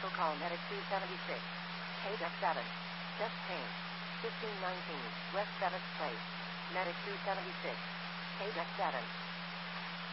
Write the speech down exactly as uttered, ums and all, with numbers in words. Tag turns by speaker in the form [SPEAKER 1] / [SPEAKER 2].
[SPEAKER 1] medical call medic two seventy-six. K-Deck seven. Chest pain. fifteen nineteen. West seventh Place. Medic two seventy-six. K-Deck seven.